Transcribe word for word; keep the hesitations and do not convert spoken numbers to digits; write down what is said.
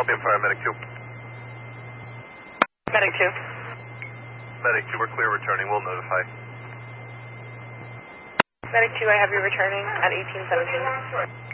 Copy and fire, Medic two. Medic two. Medic two, we're clear returning. We'll notify. Medic two, I have you returning at eighteen seventeen.